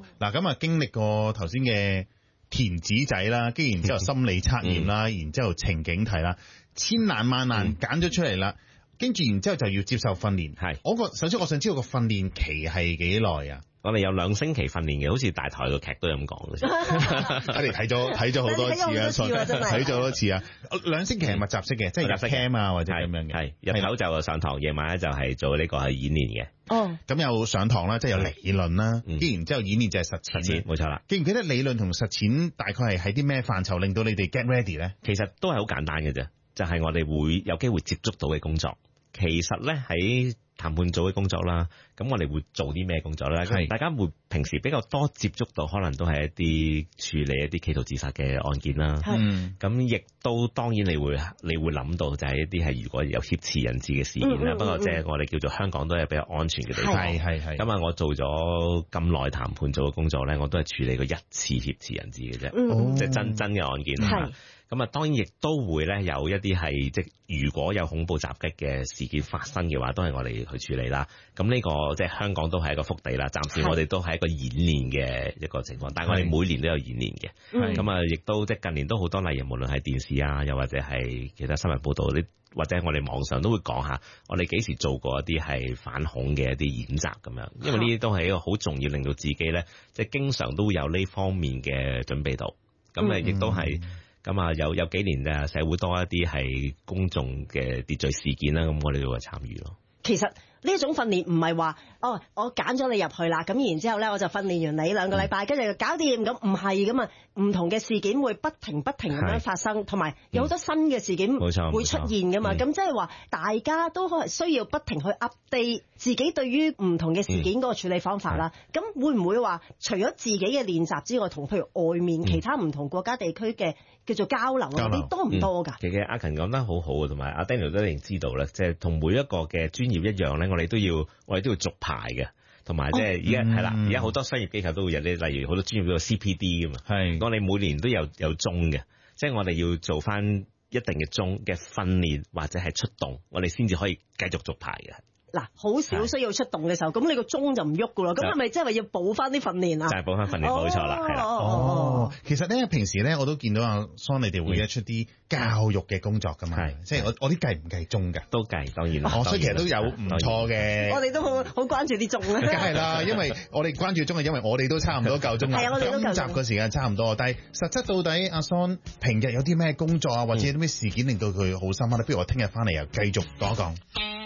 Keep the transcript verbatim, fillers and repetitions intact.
嗱咁啊，經歷過頭先嘅填紙仔啦，跟住然之後心理測驗啦，然之後情景題啦，千難萬難揀咗出嚟啦，跟住然之後就要接受訓練。係，我個首先我想知道個訓練期係幾耐啊？我哋有兩星期訓練嘅，好似大台個劇都咁講嘅。我哋睇咗睇咗好多次啊，睇咗好多次啊。兩星期係密集式嘅，即係入 camp 啊或者咁樣嘅。係日頭就上堂，夜晚咧就係做呢個係演練嘅。哦，咁有上堂啦，即係有理論啦，跟住然之後演練就係實踐。冇錯啦。記唔記得理論同實踐大概係喺啲咩範疇令到你哋 get ready 咧？其實都係好簡單嘅啫，就係我哋會有機會接觸到嘅工作。其實咧喺談判組嘅工作啦，咁我哋會做啲咩工作咧？大家會平時比較多接觸到，可能都係一啲處理一啲企圖自殺嘅案件啦。咁亦都當然你會你會諗到就係一啲係如果有挾持人質嘅事件啦。不過即係我哋叫做香港都係比較安全嘅地方。係係係。咁啊，我做咗咁耐談判組嘅工作咧，我都係處理過一次挾持人質嘅啫，嗯、即係真真嘅案件啦。咁啊，當然亦都會咧有一啲係即係如果有恐怖襲擊嘅事件發生嘅話，都係我哋去處理啦。咁呢個即係香港都係一個福地啦。暫時我哋都係一個演練嘅一個情況，但係我哋每年都有演練嘅。咁啊，亦都即係近年都好多例如無論係電視啊，又或者係其他新聞報導，或者我哋網上都會講下，我哋幾時做過一啲係反恐嘅一啲演習咁樣。因為呢啲都係一個好重要，令到自己咧即係經常都會有呢方面嘅準備度。咁啊，亦都係。咁啊，有有幾年啊，社會多一啲係公眾嘅秩序事件啦，咁我哋都會參與咯。其實呢種訓練唔係話哦，我揀咗你入去啦，咁然之後咧我就訓練完你兩個禮拜，跟住就搞掂，咁唔係咁啊，唔同嘅事件會不停不停咁樣發生，同埋有好多新嘅事件會出現噶嘛，咁即係話大家都可能需要不停去 update 自己對於唔同嘅事件嗰個處理方法啦。咁、嗯、會唔會話除咗自己嘅練習之外，同譬如外面其他唔同國家地區嘅叫做交流嗰啲多唔多㗎、嗯？其實阿勤講得好好，同埋阿 Daniel 都一定知道咧，即係同每一個嘅專業一樣咧，我哋都要我哋都要續牌嘅，同埋即係而家係啦，而家好多商業機構都會有啲，例如好多專業叫做 C P D 㗎嘛。係，我哋每年都有有鐘嘅，即係我哋要做翻一定嘅鐘嘅訓練或者係出動，我哋先至可以繼續續牌嘅。嗱，好少需要出動嘅時候，咁你個鐘就唔喐噶咯，咁係咪即係話要補翻啲訓練啊？就係補翻訓練，冇錯啦，係啦。哦，其實咧，平時咧我都見到阿 Son 你哋會一出啲教育嘅工作噶嘛，即係我我啲計唔計鐘㗎？都計，當然啦。哦，所以其實都有唔錯嘅。我哋都好好關注啲鐘啦。梗係啦，因為我哋關注鐘係因為我哋都差唔多夠鐘啦。係啊，我哋都夠鐘。今集嘅時間差唔多，但係實質到底阿 Son 平日有啲咩工作啊，或者有啲咩事件令到佢好深刻咧？不如我聽日翻嚟又繼續講一講。